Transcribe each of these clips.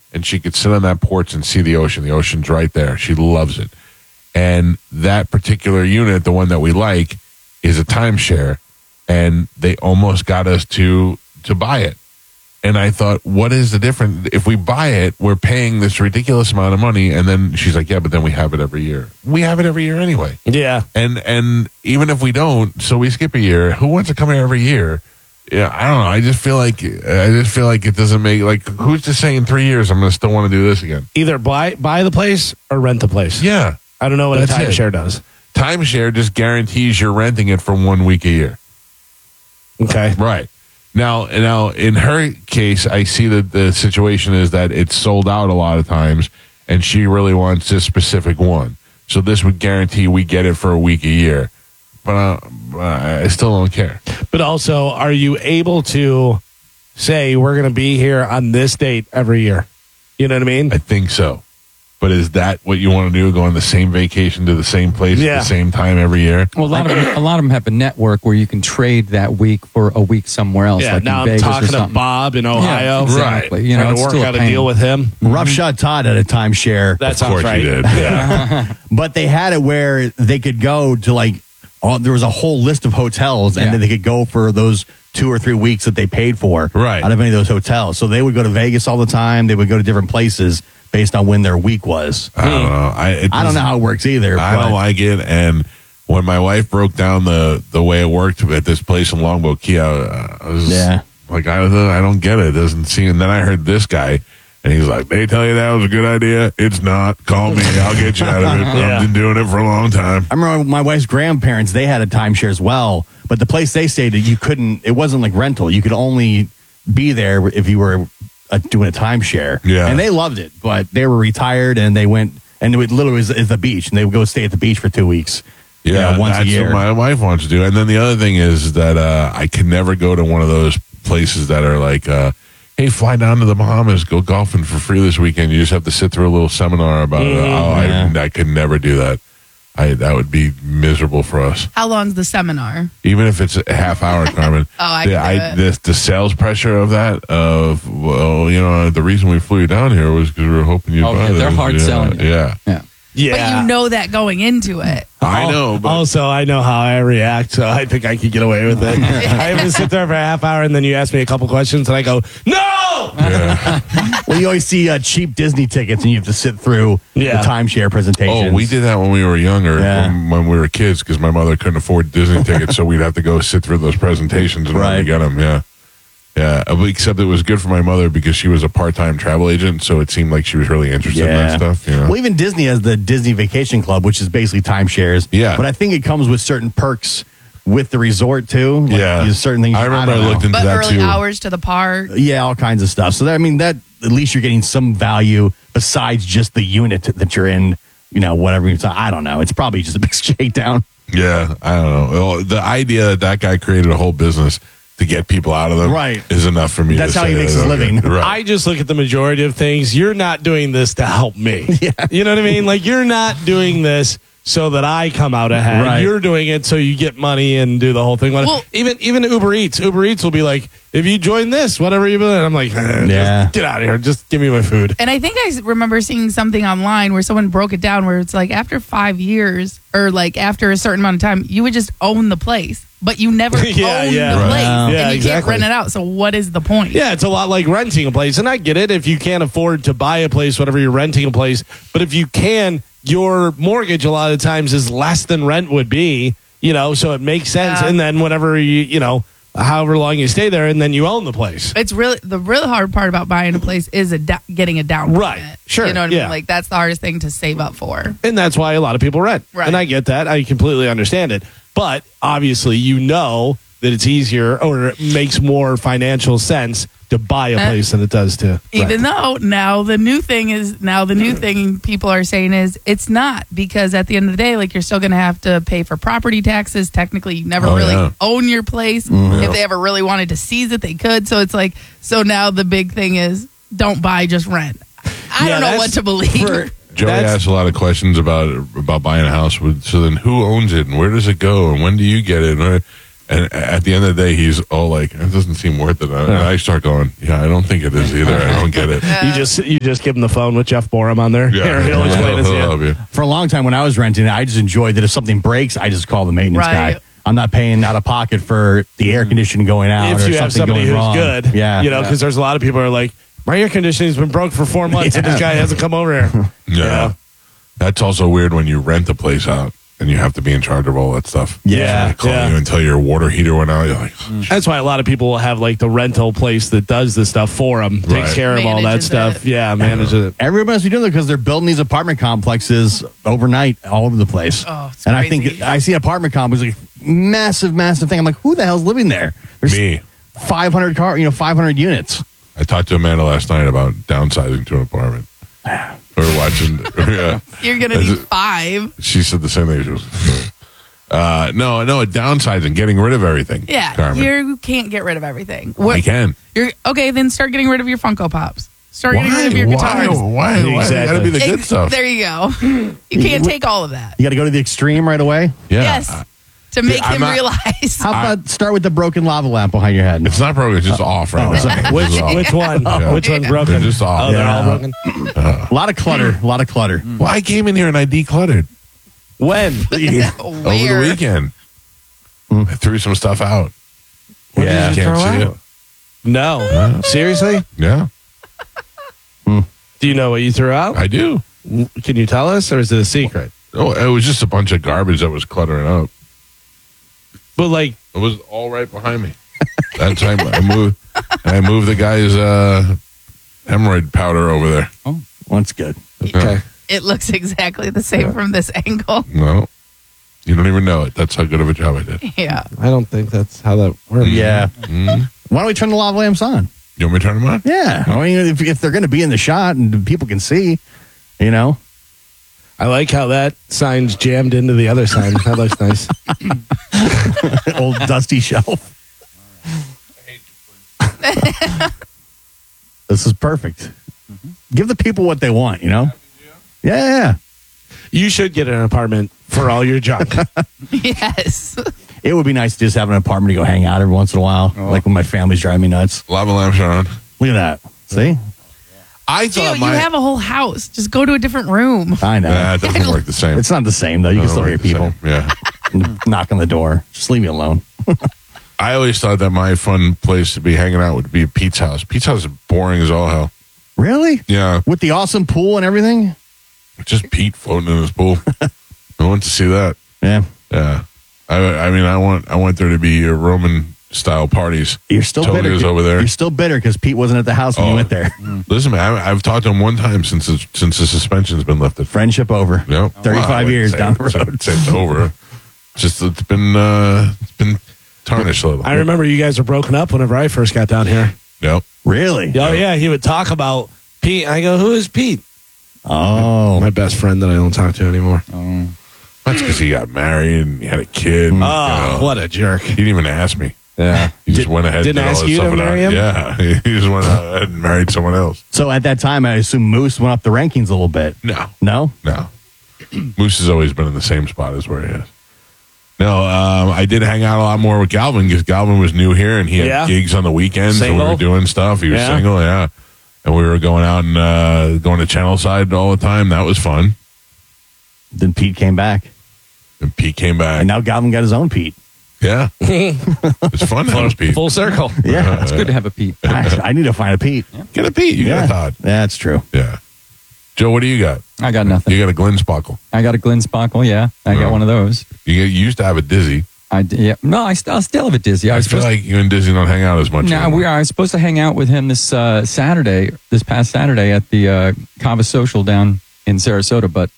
and she could sit on that porch and see the ocean. The ocean's right there. She loves it. And that particular unit, the one that we like, is a timeshare, and they almost got us to buy it. And I thought, what is the difference? If we buy it, we're paying this ridiculous amount of money. And then she's like, yeah, but then we have it every year. We have it every year anyway. Yeah. And even if we don't, so we skip a year. Who wants to come here every year? Yeah, I don't know. I just feel like it doesn't make, like, who's to say in 3 years I'm going to still want to do this again? Either buy the place or rent the place. Yeah. I don't know what a That's timeshare does. Timeshare just guarantees you're renting it for 1 week a year. Okay. Right. Now, in her case, I see that the situation is that it's sold out a lot of times, and she really wants this specific one. So this would guarantee we get it for a week a year. But I still don't care. But also, are you able to say we're going to be here on this date every year? You know what I mean? I think so. But is that what you want to do? Go on the same vacation to the same place at the same time every year? Well, a lot of them have a network where you can trade that week for a week somewhere else. Yeah, like now in Vegas I'm talking or to something. Bob in Ohio. Yeah, exactly. Right. You know, Trying it's to work still a out a pain. deal with him. Roughshod Todd had a timeshare. That Of course sounds right. he did. Yeah. But they had it where they could go to, like, there was a whole list of hotels, and then they could go for those 2 or 3 weeks that they paid for out of any of those hotels. So they would go to Vegas all the time. They would go to different places based on when their week was. I don't know. I don't know how it works either. I don't like it. And when my wife broke down the way it worked at this place in Longboat Key, I was like, I don't get it. It doesn't seem. And then I heard this guy, and he's like, they tell you that was a good idea. It's not. Call me. I'll get you out of it. I've been doing it for a long time. I remember my wife's grandparents, they had a timeshare as well. But the place they stayed at, it wasn't like rental. You could only be there if you were doing a timeshare. Yeah. And they loved it, but they were retired, and they went, and it literally was at the beach, and they would go stay at the beach for 2 weeks. Yeah, once a that's year. what my wife wants to do. And then the other thing is that I can never go to one of those places that are like, hey, fly down to the Bahamas, go golfing for free this weekend. You just have to sit through a little seminar about it. I could never do that. That would be miserable for us. How long's the seminar? Even if it's a half hour, Carmen. I can do it. The sales pressure of that, the reason we flew you down here was because we were hoping you'd buy this. They're hard selling. Yeah. But you know that going into it. I know. But Also, I know how I react, so I think I could get away with it. I have to sit there for a half hour, and then you ask me a couple questions, and I go, no! yeah. Well, you always see cheap Disney tickets, and you have to sit through the timeshare presentations. Oh, we did that when we were younger, when we were kids, because my mother couldn't afford Disney tickets, so we'd have to go sit through those presentations in order to get them. Yeah. Yeah, except it was good for my mother because she was a part-time travel agent, so it seemed like she was really interested in that stuff. You know? Well, even Disney has the Disney Vacation Club, which is basically timeshares. Yeah. But I think it comes with certain perks with the resort, too. Like, there's certain things. I remember I looked into But that, early too. hours to the park. Yeah, all kinds of stuff. So, that at least you're getting some value besides just the unit that you're in, whatever. I don't know. It's probably just a big shakedown. Yeah, I don't know. Well, the idea that guy created a whole business to get people out of them is enough for me. That's to how say he makes his living. Right. I just look at the majority of things. You're not doing this to help me. You know what I mean? Like, you're not doing this so that I come out ahead. Right. You're doing it so you get money and do the whole thing. Well, even Uber Eats will be like, if you join this, whatever you doing, I'm like, just get out of here. Just give me my food. And I think I remember seeing something online where someone broke it down where it's like after 5 years or like after a certain amount of time, you would just own the place. But you never own the place. And you can't rent it out. So what is the point? Yeah, it's a lot like renting a place. And I get it. If you can't afford to buy a place, whatever, you're renting a place. But if you can, your mortgage a lot of times is less than rent would be, so it makes sense. And then whenever however long you stay there, and then you own the place. It's really the really hard part about buying a place is getting a down payment. Right. Sure. You know what I mean? Like that's the hardest thing to save up for. And that's why a lot of people rent. Right. And I get that. I completely understand it. But obviously, that it's easier or it makes more financial sense to buy a place than it does to Even though now the new thing people are saying is it's not, because at the end of the day, like you're still going to have to pay for property taxes. Technically, you never own your place. If they ever really wanted to seize it, they could. So it's like, so now the big thing is don't buy, just rent. I don't know what to believe. Joey asked a lot of questions about buying a house. So then who owns it and where does it go and when do you get it? And at the end of the day, he's all like, "It doesn't seem worth it." And I start going, "Yeah, I don't think it is either. I don't get it." You just give him the phone with Jeff Borum on there. Yeah, Here, he'll explain it to you. love you. For a long time when I was renting, I just enjoyed that if something breaks, I just call the maintenance Right. guy. I'm not paying out of pocket for the air conditioning going out If or you have something somebody going who's wrong. good, Yeah. you know, because there's a lot of people who are like, my air conditioning's been broke for 4 months and this guy hasn't come over here. Yeah. That's also weird when you rent a place out and you have to be in charge of all that stuff. Yeah, They call yeah. you until your water heater went out. You're like, That's why a lot of people will have like the rental place that does the stuff for them, takes Right. care of all that Manages stuff. it. Yeah, manages it. Everybody must be doing it because they're building these apartment complexes overnight all over the place. Oh, it's and I crazy. think I see apartment complex like massive thing. I'm like, who the hell's living there? There's me. 500 500 units. I talked to Amanda last night about downsizing to an apartment. We were watching. Yeah. You're going to Is need it- 5. She She said the same thing. She was, no, downsizing, getting rid of everything. Yeah, Carmen. you can't get rid of everything. I can. You're okay. Then start getting rid of your Funko Pops. Start getting rid of your guitars. Why? It gotta be the good stuff. There you go. You can't take all of that. You got to go to the extreme right away. Yeah. Yes, to make I'm him not- realize. How about start with the broken lava lamp behind your head? It's not broken. It's just off right now. sorry. It's just off. Which one? Yeah. Which one's broken? They're just off. Oh, they're all Yeah. broken. A lot of clutter. A lot of clutter. Well, I came in here and I decluttered When? over the Where? weekend. I threw some stuff out. What Yeah. did you Can't throw see out? No. Seriously? Yeah, Do you know what you threw out? I do. Can you tell us, or is it a secret? Oh, it was just a bunch of garbage that was cluttering up. But like, It was all right behind me. That time I moved the guy's hemorrhoid powder over there. That's good. okay. It looks exactly the same from this angle. No, you don't even know it. That's how good of a job I did. Yeah. I don't think that's how that works. Yeah. Mhm. Why don't we turn the lava lamps on? You want me to turn them on? Yeah. I mean, if they're going to be in the shot and people can see, you know. I like how that sign's jammed into the other sign. That looks nice. Old dusty shelf. This is perfect. Give the people what they want, you know? Yeah. You should get an apartment for all your junk. Yes. It would be nice to just have an apartment to go hang out every once in a while. Like when my family's driving me nuts. Lava lamps are on. Look at that. See? I Gio, thought you my have a whole house. Just go to a different room. I know. Nah, it doesn't work the same. It's not the same, though. You can Doesn't still hear work the people same. Yeah. knock on the door. Just leave me alone. I always thought that my fun place to be hanging out would be Pete's house. Pete's house is boring as all hell. Really? Yeah. With the awesome pool and everything? Just Pete floating in his pool. I want to see that. Yeah. Yeah. I mean, I want there to be Roman style parties. You're still Totally bitter. is over there. You're still bitter because Pete wasn't at the house when you Oh. went there. Listen, man, I've talked to him one time since the suspension's been lifted. Friendship over. Yep. 35 years down the road. It's over. Just it's been tarnished a little. I remember you guys were broken up whenever I first got down here. Yep. Really? Oh, yeah. He would talk about Pete. I go, who is Pete? Oh. My best friend that I don't talk to anymore. That's because he got married and he had a kid. and, Oh, what a jerk. He didn't even ask me. Yeah. He just went ahead. didn't and did all ask this you to stuff marry without- him? Yeah, he just went ahead and married someone else. So at that time, I assume Moose went up the rankings a little bit. No, No? Moose has always been in the same spot as where he is. No, I did hang out a lot more with Galvin because Galvin was new here and he had Yeah. gigs on the weekends and we Single? were doing stuff. He was Yeah. single, yeah. And we were going out and going to Channelside all the time. That was fun. Then Pete came back. And Pete came back. And now Galvin got his own Pete. Yeah. It's fun to have Pete. Full circle. Yeah. It's good to have a Pete. I need to find a Pete. Get a Pete. You got a Todd. Yeah, that's true. Yeah. Joe, what do you got? I got nothing. You got a Glenn Spockle. I got a Glenn Spockle. Yeah, I No. got one of those. You used to have a Dizzy. Yeah. No, I still have a Dizzy. I was feel supposed like you and Dizzy don't hang out as much. No, anymore. I was supposed to hang out with him this past Saturday at the Kava Social down in Sarasota, but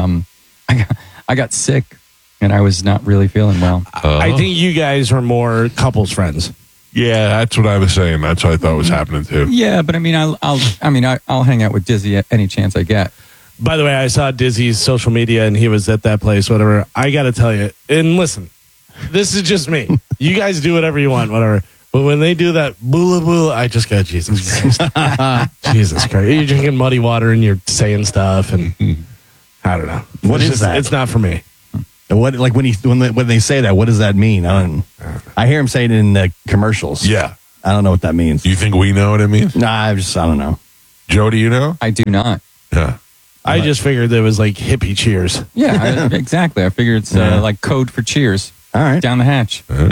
I got sick and I was not really feeling well. I think you guys were more couples friends. Yeah, that's what I was saying. That's what I thought was happening too. Yeah, but I mean, I'll hang out with Dizzy at any chance I get. By the way, I saw Dizzy's social media and he was at that place, whatever. I got to tell you, and listen, this is just me. You guys do whatever you want, whatever. But when they do that boola boola, I just go, Jesus Christ. Jesus Christ. You're drinking muddy water and you're saying stuff and I don't know. What It's is that? It's not for me. What, like when they say that, what does that mean? I hear him saying it in the commercials. Yeah. I don't know what that means. Do you think we know what it means? Nah, I don't know. Joe, do you know? I do not. Yeah. I just figured it was like hippie cheers. Yeah, exactly. I figured it's like code for cheers. All right. Down the hatch. All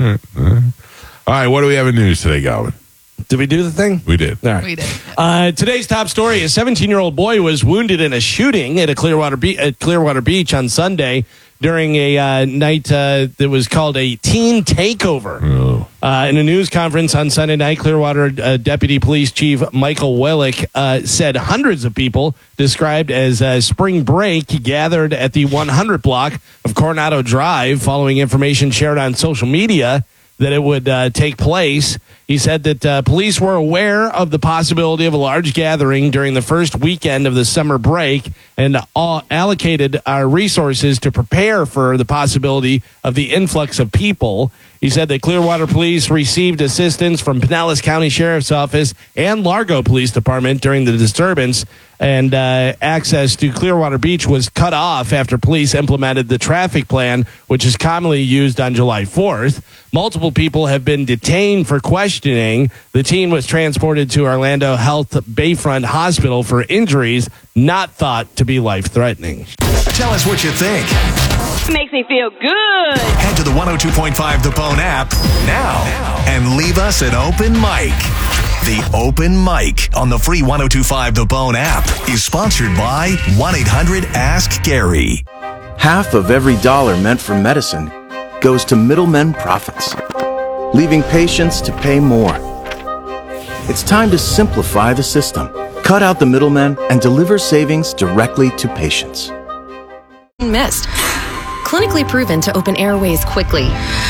right, what do we have in news today, Galvin? Did we do the thing? We did. All right. We did. Today's top story: a 17-year-old boy was wounded in a shooting at Clearwater Beach on Sunday during a night that was called a teen takeover. Oh. In a news conference on Sunday night, Clearwater Deputy Police Chief Michael Wellick said hundreds of people, described as spring break, gathered at the 100 block of Coronado Drive following information shared on social media that it would take place. He said that police were aware of the possibility of a large gathering during the first weekend of the summer break and allocated our resources to prepare for the possibility of the influx of people. He said that Clearwater Police received assistance from Pinellas County Sheriff's Office and Largo Police Department during the disturbance, and access to Clearwater Beach was cut off after police implemented the traffic plan, which is commonly used on July 4th. Multiple people have been detained for questioning. The teen was transported to Orlando Health Bayfront Hospital for injuries not thought to be life-threatening. Tell us what you think. Makes me feel good. Head to the 102.5 The Bone app now and leave us an open mic. The Open Mic on the free 102.5 The Bone app is sponsored by 1-800-ASK-GARY. Half of every dollar meant for medicine goes to middlemen profits, leaving patients to pay more. It's time to simplify the system, cut out the middlemen, and deliver savings directly to patients. Mist. Clinically proven to open airways quickly.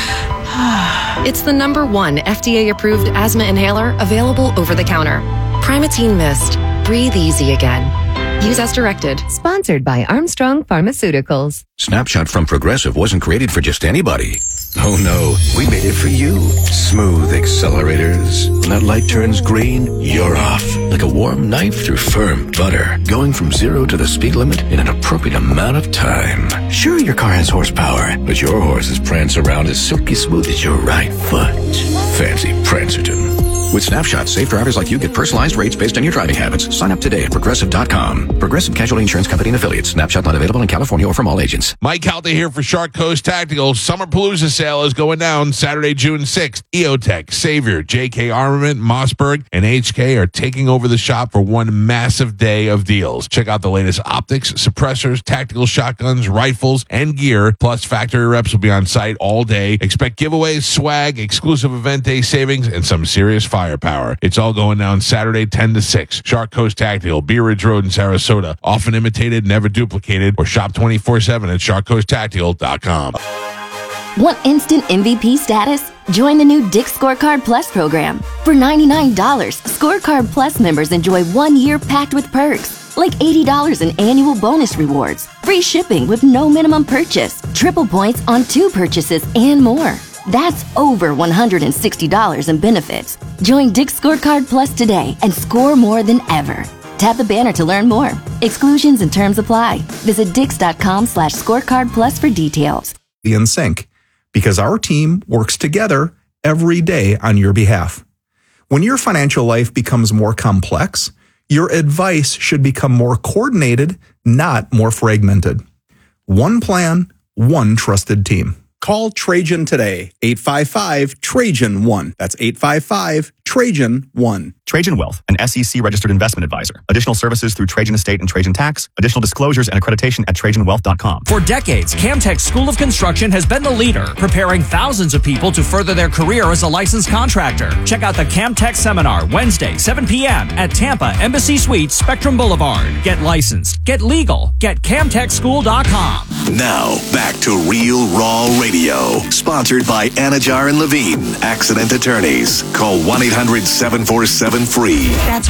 It's the #1 FDA-approved asthma inhaler available over the counter. Primatene Mist. Breathe easy again. Use as directed. Sponsored by Armstrong Pharmaceuticals. Snapshot from Progressive wasn't created for just anybody. Oh no, we made it for you. Smooth accelerators. When that light turns green, you're off. Like a warm knife through firm butter. Going from 0 to the speed limit in an appropriate amount of time. Sure, your car has horsepower, but your horses prance around as silky smooth as your right foot. Fancy Prancerton. With Snapshot, safe drivers like you get personalized rates based on your driving habits. Sign up today at Progressive.com. Progressive Casualty Insurance Company and Affiliates. Snapshot not available in California or from all agents. Mike Halta here for Shark Coast Tactical. Summerpalooza sale is going down Saturday, June 6th. EOTech, Savior, JK Armament, Mossberg, and HK are taking over the shop for one massive day of deals. Check out the latest optics, suppressors, tactical shotguns, rifles, and gear. Plus, factory reps will be on site all day. Expect giveaways, swag, exclusive event day savings, and some serious firepower. It's all going down Saturday, 10 to 6. Shark Coast Tactical, Bee Ridge Road in Sarasota. Often imitated, never duplicated. Or shop 24/7 at sharkcoasttactical.com. Want instant MVP status? Join the new Dick's Scorecard Plus program. For $99, Scorecard Plus members enjoy 1 year packed with perks, like $80 in annual bonus rewards, free shipping with no minimum purchase, triple points on 2 purchases, and more. That's over $160 in benefits. Join Dick's Scorecard Plus today and score more than ever. Tap the banner to learn more. Exclusions and terms apply. Visit dix.com/scorecard plus for details. In sync, because our team works together every day on your behalf. When your financial life becomes more complex, your advice should become more coordinated, not more fragmented. One plan, one trusted team. Call Trajan today, 855-TRAJAN-1. That's 855-TRAJAN-1. Trajan Wealth, an SEC-registered investment advisor. Additional services through Trajan Estate and Trajan Tax. Additional disclosures and accreditation at TrajanWealth.com. For decades, Camtech School of Construction has been the leader, preparing thousands of people to further their career as a licensed contractor. Check out the Camtech Seminar, Wednesday, 7 p.m. at Tampa Embassy Suites, Spectrum Boulevard. Get licensed, get legal, get CamtechSchool.com. Now, back to Real Raw Radio. Sponsored by Anajar and Levine, Accident Attorneys. Call 1-800-747-FREE. That's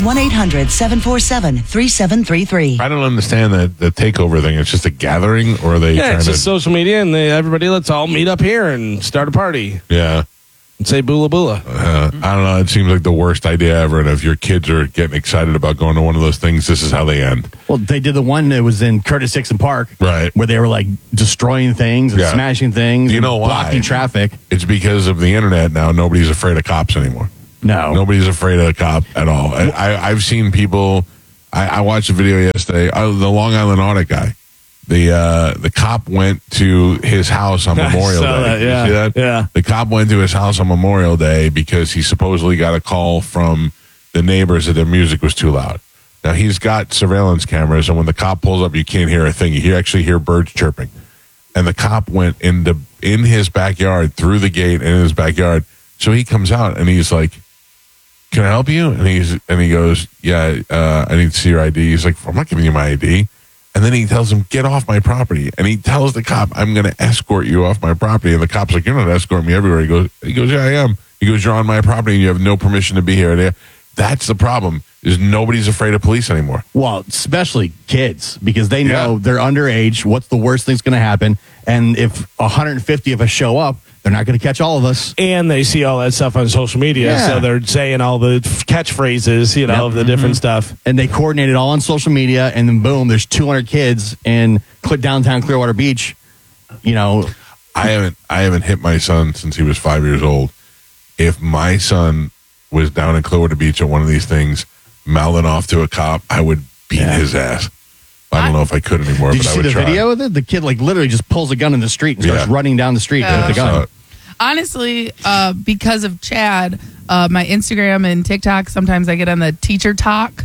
1-800-747-3733. I don't understand the takeover thing. It's just a gathering, or are they trying it's to... just social media, and everybody, let's all meet up here and start a party. Yeah. Say bula bula. I don't know. It seems like the worst idea ever. And if your kids are getting excited about going to one of those things, this is how they end. Well, they did the one that was in Curtis Dixon Park, right, where they were like destroying things and smashing things. Do you know why? Blocking traffic. It's because of the internet now. Nobody's afraid of cops anymore. No, nobody's afraid of a cop at all. I've seen people. I watched a video yesterday. The Long Island audit guy. The cop went to his house on Memorial Day. That, yeah. You see that? Yeah. The cop went to his house on Memorial Day because he supposedly got a call from the neighbors that their music was too loud. Now, he's got surveillance cameras, and when the cop pulls up, you can't hear a thing. You actually hear birds chirping. And the cop went in his backyard, through the gate in his backyard. So he comes out, and he's like, "Can I help you?" And he goes, "Yeah, I need to see your ID." He's like, "I'm not giving you my ID." And then he tells him, "Get off my property." And he tells the cop, "I'm going to escort you off my property." And the cop's like, "You're not escorting me everywhere." He goes, "Yeah, I am." He goes, "You're on my property and you have no permission to be here." That's the problem, is nobody's afraid of police anymore. Well, especially kids, because they know they're underage. What's the worst thing's going to happen? And if 150 of us show up, they're not going to catch all of us. And they see all that stuff on social media, so they're saying all the catchphrases, of the different stuff. And they coordinate it all on social media, and then boom, there's 200 kids in downtown Clearwater Beach. I haven't hit my son since he was 5 years old. If my son was down in Clearwater Beach at one of these things, mouthing off to a cop, I would beat his ass. I don't know if I could anymore, Did but you I see would the try. video of it? The kid literally just pulls a gun in the street and starts running down the street with the gun. Honestly, because of Chad, my Instagram and TikTok, sometimes I get on the teacher talk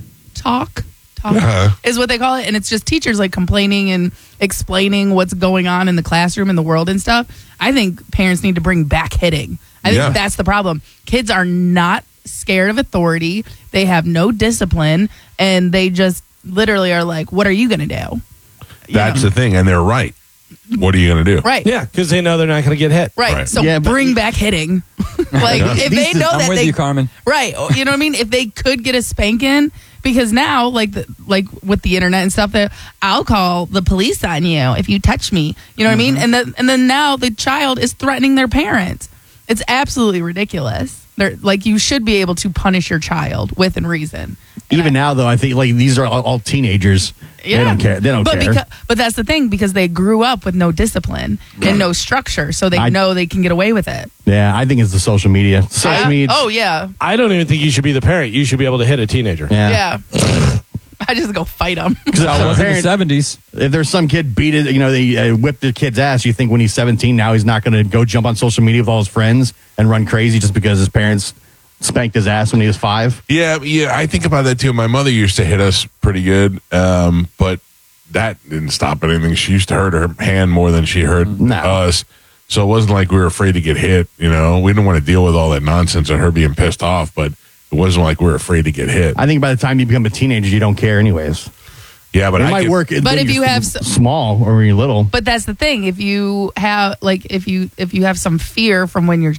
is what they call it. And it's just teachers like complaining and explaining what's going on in the classroom and the world and stuff. I think parents need to bring back hitting. I think that's the problem. Kids are not scared of authority. They have no discipline, and they just literally are like, what are you going to do? That's the thing, and they're right. What are you going to do? Right. Yeah, because they know they're not going to get hit. Right. So bring back hitting. Like, if they know I'm that with you, Carmen. Right. You know what I mean? If they could get a spanking, because now, like with the internet and stuff, that I'll call the police on you if you touch me. You know what I mean? And then now the child is threatening their parents. It's absolutely ridiculous. You should be able to punish your child within reason. Even now, though, I think these are all teenagers. Yeah. They don't care. They don't care. But that's the thing, because they grew up with no discipline and no structure, so they know they can get away with it. Yeah, I think it's the social media. Oh, yeah. I don't even think you should be the parent. You should be able to hit a teenager. Yeah. I just go fight them. Because I was in the 70s. If there's some kid they whipped the kid's ass, you think when he's 17 now he's not going to go jump on social media with all his friends and run crazy just because his parents spanked his ass when he was 5? Yeah, I think about that too. My mother used to hit us pretty good, but that didn't stop anything. She used to hurt her hand more than she hurt us. So it wasn't like we were afraid to get hit. We didn't want to deal with all that nonsense and her being pissed off, but it wasn't like we were afraid to get hit. I think by the time you become a teenager, you don't care anyways. Yeah, but it might work. But if you have small or when you're little, but that's the thing. If you have if you have some fear from when you're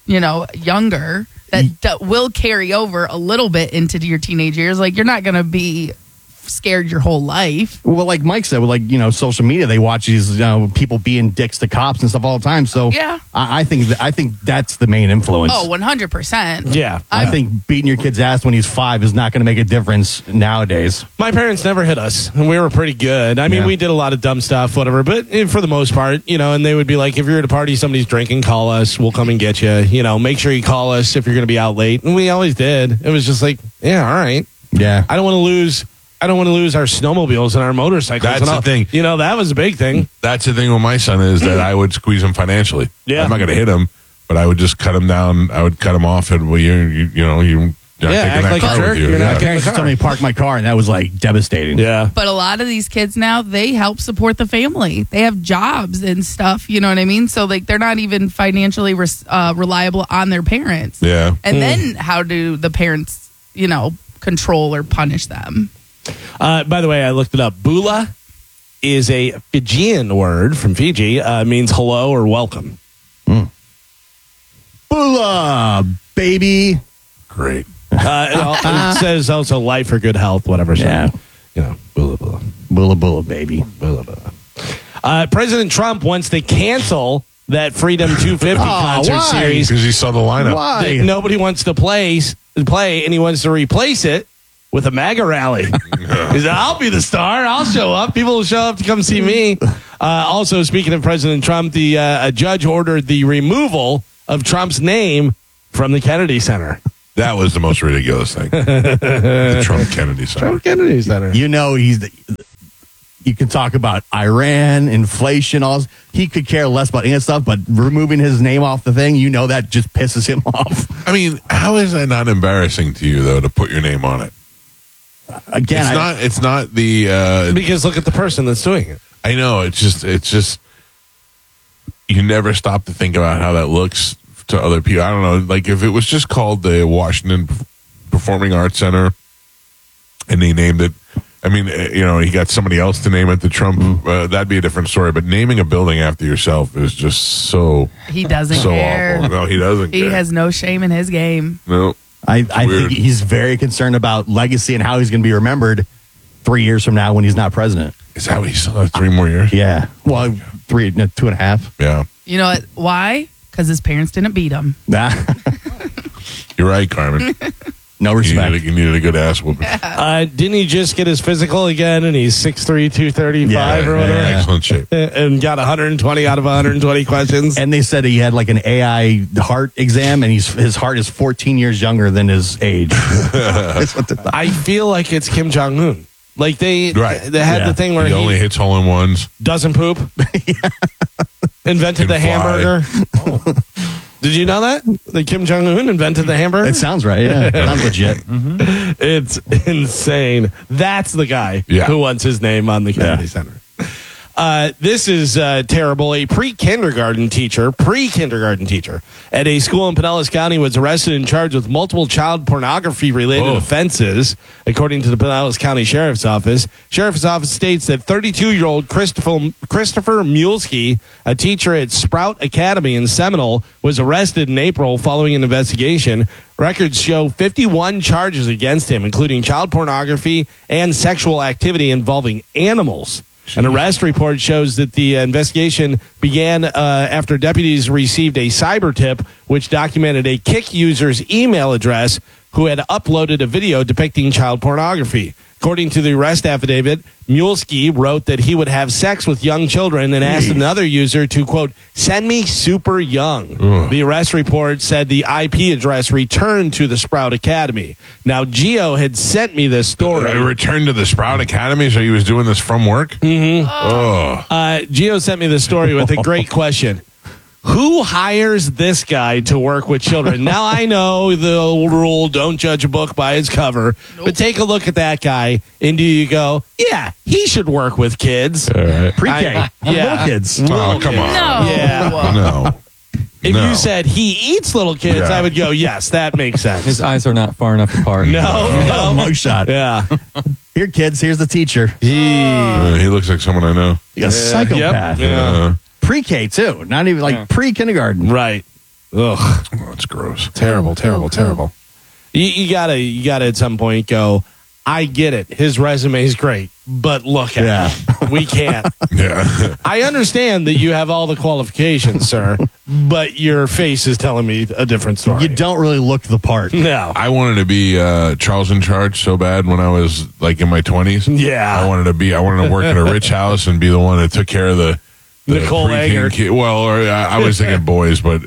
younger, that will carry over a little bit into your teenage years. Like, you're not going to be scared your whole life. Well, like Mike said, with social media, they watch these people being dicks to cops and stuff all the time. So yeah, I think that's the main influence. Oh, 100%. Yeah, I think beating your kid's ass when he's 5 is not going to make a difference nowadays. My parents never hit us, and we were pretty good. I mean, we did a lot of dumb stuff, whatever, but for the most part, and they would be like, if you're at a party, somebody's drinking, call us. We'll come and get you. Make sure you call us if you're going to be out late. And we always did. It was just like, yeah, all right. Yeah. I don't want to lose our snowmobiles and our motorcycles. That's the thing. That was a big thing. That's the thing with my son is that I would squeeze him financially. Yeah. I'm not going to hit him, but I would just cut him down. I would cut him off, and you're not taking that car with you. My parents just told me to park my car, and that was devastating. Yeah. But a lot of these kids now, they help support the family. They have jobs and stuff. You know what I mean? So they're not even financially reliable on their parents. Yeah. And then how do the parents, control or punish them? By the way, I looked it up. Bula is a Fijian word from Fiji. Means hello or welcome. Bula, baby. Great. It says also life or good health, whatever. So, yeah. Bula bula. Bula bula, baby. Bula bula. President Trump wants to cancel that Freedom 250 concert why? series. Because he saw the lineup. Why? That nobody wants to play, and he wants to replace it with a MAGA rally. He said, I'll be the star. I'll show up. People will show up to come see me. Also, speaking of President Trump, a judge ordered the removal of Trump's name from the Kennedy Center. That was the most ridiculous thing. The Trump Kennedy Center. Trump Kennedy Center. You know, you can talk about Iran, inflation, all. He could care less about any of that stuff, but removing his name off the thing, you know, that just pisses him off. I mean, how is that not embarrassing to you, though, to put your name on it? Again, it's not the because look at the person that's doing it. I know it's just you never stop to think about how that looks to other people. I don't know, like if it was just called the Washington Performing Arts Center and they named it. I mean, he got somebody else to name it the Trump. That'd be a different story. But naming a building after yourself is just so He doesn't so care. awful. No, he doesn't. He care. has no shame in his game. No. I think he's very concerned about legacy and how he's going to be remembered 3 years from now when he's not president. Is that what he still has 3 more years? Yeah. Well, 2.5. Yeah. You know what? Why? Because his parents didn't beat him. Nah. You're right, Carmen. No respect. You needed a good ass whooping. Didn't he just get his physical again? And he's 6'3", 235 or whatever. Excellent shape. And got 120 out of 120 questions. And they said he had like an AI heart exam, and his heart is 14 years younger than his age. I feel like it's Kim Jong-un. Like they had the thing where he only hits hole-in-ones. Doesn't poop. Invented the hamburger. Oh. Did you know that? That Kim Jong-un invented the hamburger? It sounds right, yeah. Sounds legit. Mm-hmm. It's insane. That's the guy who wants his name on the Kennedy Center. This is terrible. A pre-kindergarten teacher at a school in Pinellas County was arrested and charged with multiple child pornography-related offenses, according to the Pinellas County Sheriff's Office. Sheriff's Office states that 32-year-old Christopher Mulesky, a teacher at Sprout Academy in Seminole, was arrested in April following an investigation. Records show 51 charges against him, including child pornography and sexual activity involving animals. An arrest report shows that the investigation began after deputies received a cyber tip, which documented a Kik user's email address who had uploaded a video depicting child pornography. According to the arrest affidavit, Mulesky wrote that he would have sex with young children and asked another user to, quote, send me super young. The arrest report said the IP address returned to the Sprout Academy. Now, Gio had sent me this story. Returned to the Sprout Academy, so he was doing this from work? Mm-hmm. Gio sent me this story with a great question. Who hires this guy to work with children? Now, I know the old rule, don't judge a book by its cover, but take a look at that guy, and do you go, yeah, he should work with kids? Pre-K. Little kids. Oh, come on. No. Yeah. No. If you said he eats little kids, I would go, yes, that makes sense. His eyes are not far enough apart. No. Mugshot. Yeah. Here, kids, here's the teacher. He looks like someone I know. He's a psychopath. Yep. Pre-K, too. Not even like pre-kindergarten. Right. Ugh. Oh, that's gross. Terrible. You gotta at some point go, I get it. His resume is great, but look at it. We can't. Yeah. I understand that you have all the qualifications, sir, but your face is telling me a different story. You don't really look the part. No. I wanted to be Charles in Charge so bad when I was like in my 20s. Yeah. I wanted to work in a rich house and be the one that took care of the Nicole preteen Eggert. kid. Well, or I was thinking boys, but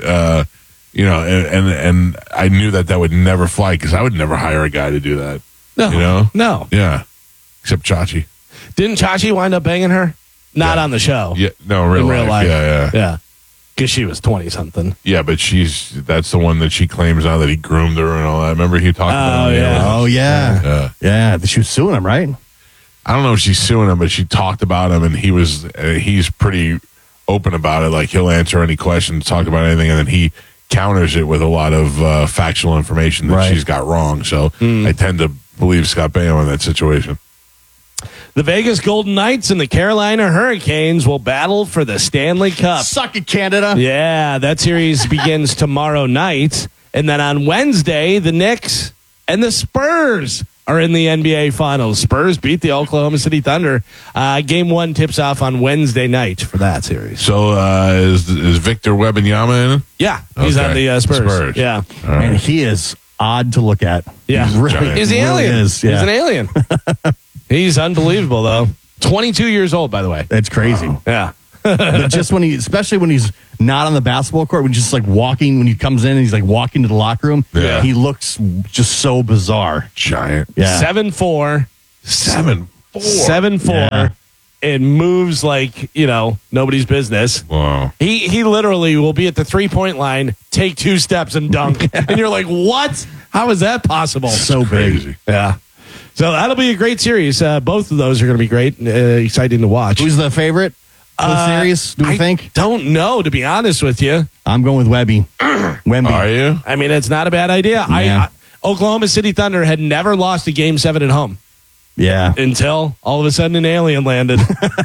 and I knew that would never fly because I would never hire a guy to do that. No. No. Yeah. Except Chachi. Didn't Chachi wind up banging her? Not on the show. Yeah. No, in real life. Yeah. Yeah. Because she was 20-something. Yeah, but that's the one that she claims now that he groomed her and all that. Remember he talked about it? Oh, yeah. Yeah. She was suing him, right? I don't know if she's suing him, but she talked about him, and he's pretty open about it. Like, he'll answer any questions, talk about anything, and then he counters it with a lot of factual information that she's got wrong. So I tend to believe Scott Baio in that situation. The Vegas Golden Knights and the Carolina Hurricanes will battle for the Stanley Cup. Suck it, Canada. Yeah, that series begins tomorrow night. And then on Wednesday, the Knicks and the Spurs are in the NBA Finals. Spurs beat the Oklahoma City Thunder. Game 1 tips off on Wednesday night for that series. So is Victor Wembanyama in it? Yeah, he's on the Spurs. Yeah. Right. And he is odd to look at. Yeah. He's the alien. Is, yeah. He's an alien. He's unbelievable, though. 22 years old, by the way. That's crazy. Wow. Yeah. But just especially when he's not on the basketball court, when just like walking, when he comes in and he's like walking to the locker room, he looks just so bizarre. Giant. Yeah. 7'4". 7'4". 7'4". Yeah. It moves like, nobody's business. Wow. He literally will be at the 3-point line, take 2 steps and dunk. And you're like, what? How is that possible? So Crazy. big. Yeah. So that'll be a great series. Both of those are going to be great. Exciting to watch. Who's the favorite for the series, do we think? Don't know, to be honest with you. I'm going with Wemby. Are you? I mean, it's not a bad idea. Yeah. Oklahoma City Thunder had never lost a Game 7 at home. Yeah. Until all of a sudden an alien landed.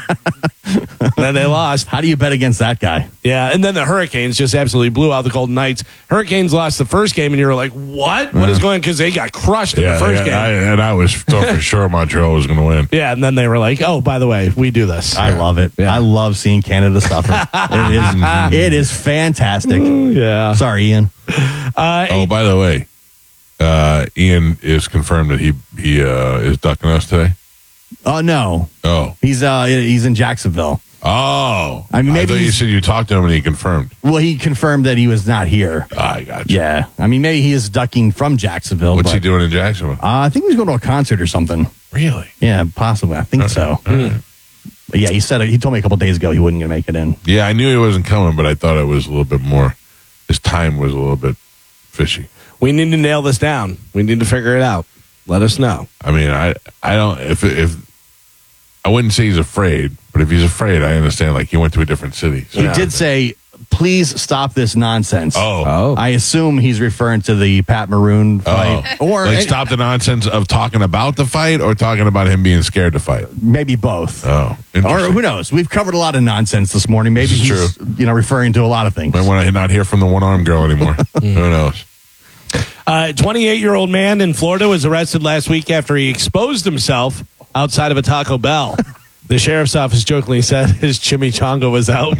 Then they lost. How do you bet against that guy? Yeah, and then the Hurricanes just absolutely blew out the Golden Knights. Hurricanes lost the first game, and you were like, what? What is going on? Because they got crushed in the first game. I was thought for sure Montreal was going to win. Yeah, and then they were like, oh, by the way, we do this. I love it. Yeah. I love seeing Canada suffer. It is fantastic. Yeah. Sorry, Ian. By the way, Ian is confirmed that he is ducking us today. Oh no. Oh. He's in Jacksonville. Oh. I mean, maybe thought you said you talked to him and he confirmed. Well, he confirmed that he was not here. I got you. Yeah. I mean, maybe he is ducking from Jacksonville. What's he doing in Jacksonville? I think he's going to a concert or something. Really? Yeah, possibly. I think so. Right. But yeah, he told me a couple days ago he wasn't going to make it in. Yeah, I knew he wasn't coming, but I thought it was a little bit more. His time was a little bit fishy. We need to nail this down. We need to figure it out. Let us know. I mean, I don't if I wouldn't say he's afraid, but if he's afraid, I understand. Like he went to a different city. So He did say, "Please stop this nonsense." Oh. I assume he's referring to the Pat Maroon fight, or like stop the nonsense of talking about the fight, or talking about him being scared to fight. maybe both. Oh, Or who knows? We've covered a lot of nonsense this morning. Maybe This is he's referring to a lot of things. Might want to not hear from the one-armed girl anymore. Who knows? 28-year-old man in Florida was arrested last week after he exposed himself outside of a Taco Bell. The sheriff's office jokingly said his chimichanga was out.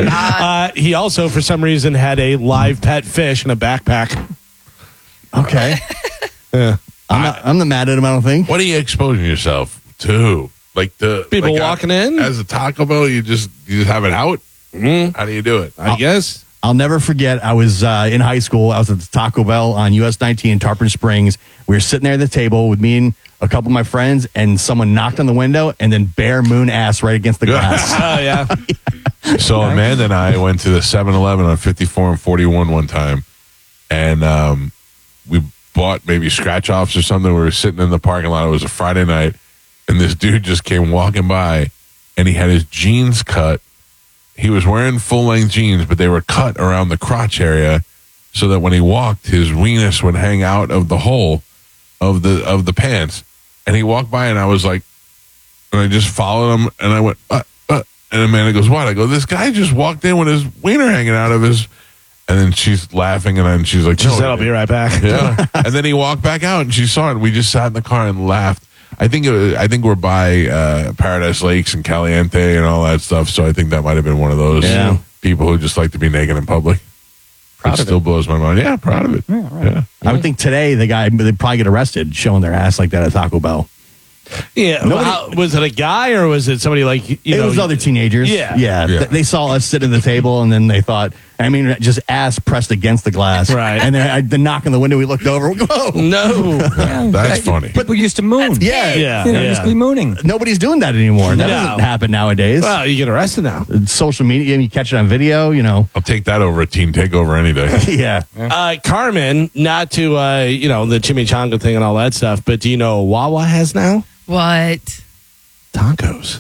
He also, for some reason, had a live pet fish in a backpack. Okay. Yeah. I'm not mad at him, I don't think. What are you exposing yourself to? Like the People walking in? as a Taco Bell, you just have it out. How do you do it? I guess. I'll never forget, I was in high school. I was at the Taco Bell on US 19 in Tarpon Springs. We were sitting there at the table with me and a couple of my friends, and someone knocked on the window and then bare moon ass right against the glass. Oh, yeah. So Amanda and I went to the 7-Eleven on 54 and 41 one time, and we bought maybe scratch-offs or something. We were sitting in the parking lot. It was a Friday night, and this dude just came walking by, and he had his jeans cut. He was wearing full-length jeans, but they were cut around the crotch area so that when he walked, his weenus would hang out of the hole of the pants. And he walked by, and I was like, and I just followed him, and I went, and Amanda goes, what? I go, this guy just walked in with his wiener hanging out of his, and then she's laughing, and then she's like, She said, I'll be right back. Yeah. And then he walked back out, and she saw it, and we just sat in the car and laughed. I think we're by Paradise Lakes and Caliente and all that stuff, so I think that might have been one of those people who just like to be naked in public. It still blows my mind. Yeah, proud of it. Yeah, right. Yeah. I would think today they'd probably get arrested showing their ass like that at Taco Bell. Yeah. Was it a guy or was it somebody like, It was other teenagers. Yeah. They saw us sitting at the table and then they thought, just ass pressed against the glass. Right. And then the knock on the window, we looked over. Whoa. No. That's funny. People used to moon. Yeah. Used to be mooning. Nobody's doing that anymore. That doesn't happen nowadays. Well, you get arrested now. Social media, you catch it on video, I'll take that over a teen takeover any day. Yeah. Carmen, not to, the chimichanga thing and all that stuff, but do you know what Wawa has now? What? Tacos.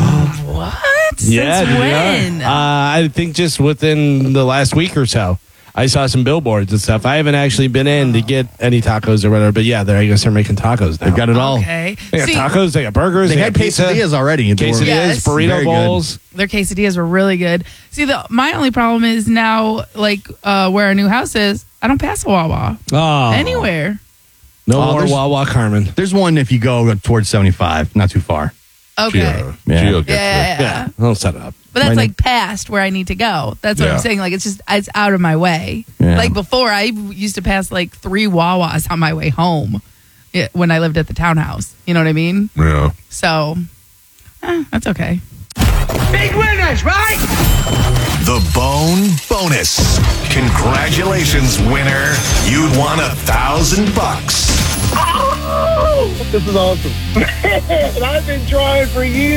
What? Yeah. Since when? I think just within the last week or so. I saw some billboards and stuff. I haven't actually been in to get any tacos or whatever, but yeah, I guess they're making tacos now. They've got it all. Okay. They got tacos, they got burgers, They had got pizza. quesadillas already. Quesadillas, Yes. burrito Very good. bowls. Their quesadillas were really good. See, my only problem is now, where our new house is, I don't pass a Wawa Oh. anywhere. No more Wawa Carmen. There's one if you go towards 75, not too far. Okay. Yeah. I'll set it up. But that's like past where I need to go. That's what I'm saying. Like, it's out of my way. Yeah. Like before, I used to pass like 3 Wawas on my way home when I lived at the townhouse. You know what I mean? Yeah. So, that's okay. Big winners, right? The Bone Bonus. Congratulations, winner. You'd won $1,000. Oh, this is awesome. Man, I've been trying for years.